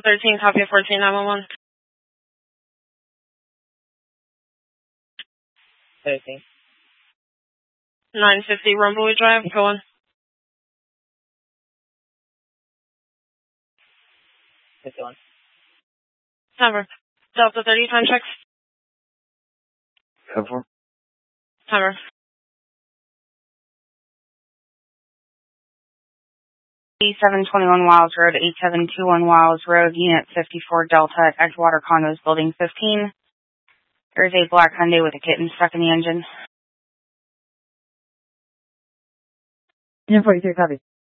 13, copy of 14, 911. 13. 950 Rumblewood Drive, go on. 51. Timer. Delta 30, time check. Cover. Timer. E721 Wiles Road, 8721 Wiles Road, Unit 54 Delta at Edgewater Condos, Building 15. There's a black Hyundai with a kitten stuck in the engine. 1043, copy.